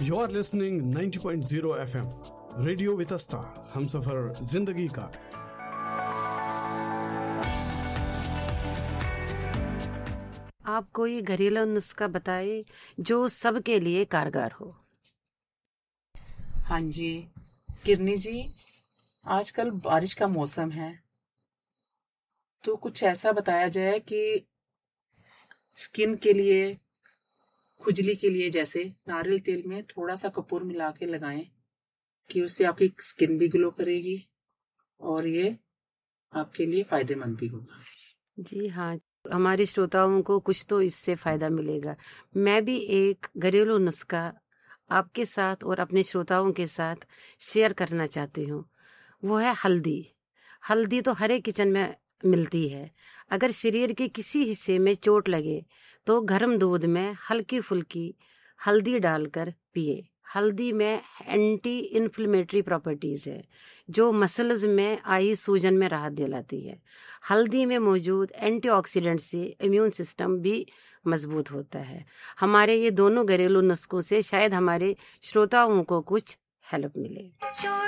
You are listening 90.0 FM radio Vitasta, हम सफर जिंदगी का। आप कोई घरेलू नुस्खा बताइए जो सबके लिए कारगर हो। हाँ जी किरनी जी, आजकल बारिश का मौसम है, तो कुछ ऐसा बताया जाए कि स्किन के लिए, खुजली के लिए, जैसे नारियल तेल में थोड़ा सा कपूर मिला के लगाएं कि उससे आपकी स्किन भी ग्लो करेगी और ये आपके लिए फायदेमंद भी होगा। जी हाँ, हमारे श्रोताओं को कुछ तो इससे फायदा मिलेगा। मैं भी एक घरेलू नुस्खा आपके साथ और अपने श्रोताओं के साथ शेयर करना चाहती हूँ। वो है हल्दी। हल्दी तो हर एक किचन में मिलती है। अगर शरीर के किसी हिस्से में चोट लगे तो गर्म दूध में हल्की फुल्की हल्दी डालकर पिए। हल्दी में एंटी इन्फ्लेमेटरी प्रॉपर्टीज है जो मसल्स में आई सूजन में राहत दिलाती है। हल्दी में मौजूद एंटीऑक्सीडेंट से इम्यून सिस्टम भी मजबूत होता है। हमारे ये दोनों घरेलू नुस्खों से शायद हमारे श्रोताओं को कुछ हेल्प मिले।